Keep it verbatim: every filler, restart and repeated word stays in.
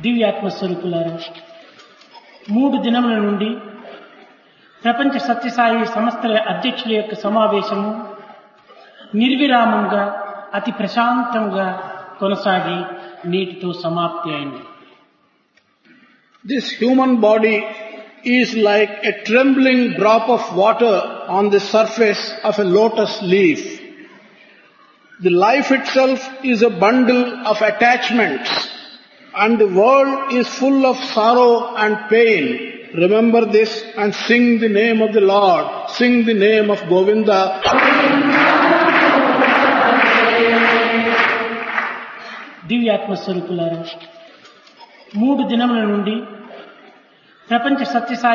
దివ్యాత్మ స్వరూపులారా, మూడు దినముల నుండి ప్రపంచ సత్యసాయి సంస్థల అధ్యక్షుల యొక్క సమావేశము నిర్విరామంగా అతి ప్రశాంతంగా కొనసాగి నేటితో సమాప్తి అయింది. This human body is like a trembling drop of water on the surface of a lotus leaf. The life itself is a bundle of attachments, and the world is full of sorrow and pain. Remember this and sing the name of the Lord. Sing the name of Govinda. దివ్యాత్మ స్వరూపులారా, మూడు దినముల నుండి ప్రపంచ సత్యసాయి